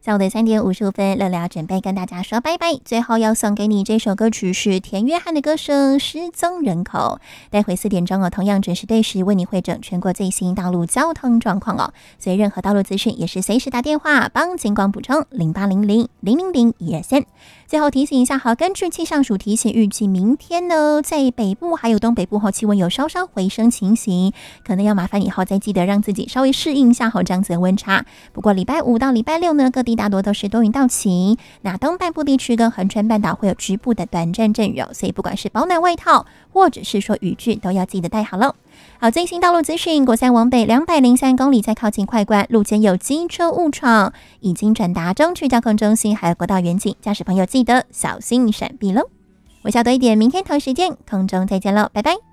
下午的3:55，乐聊准备跟大家说拜拜。最后要送给你这首歌曲是田约翰的歌声《失踪人口》。待会4点钟同样准时对时为你汇整全国最新道路交通状况所以任何道路资讯也是随时打电话帮警广补充0800000123。最后提醒一下根据气象署提醒，预计明天呢，在北部还有东北部气温有稍稍回升情形，可能要麻烦以后再记得让自己稍微适应一下这样子的温差。不过礼拜5到礼拜6呢，各地大多都是多云到晴，那东半部地区跟恒春半岛会有局部的短暂阵雨所以不管是保暖外套或者是说雨具都要记得带好了。好，最新道路资讯，国三往北203公里，在靠近快关路肩有机车误闯，已经转达中区交通中心还有国道远景，驾驶朋友记得小心闪避喽。我晓得一点，明天同时间空中再见喽，拜拜。